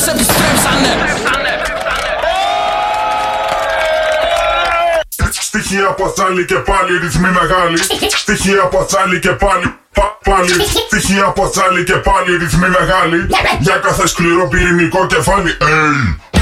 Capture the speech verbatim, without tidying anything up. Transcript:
επιστρέψανε. Στοιχεία από τσάλι και πάλι ρυθμοί μεγάλοι. Στοιχεία από τσάλι και πάλι πα, πάλι. Στοιχεία από τσάλι και πάλι ρυθμοί μεγάλοι. Για κάθε σκληρό πυρηνικό κεφάλι. Hey.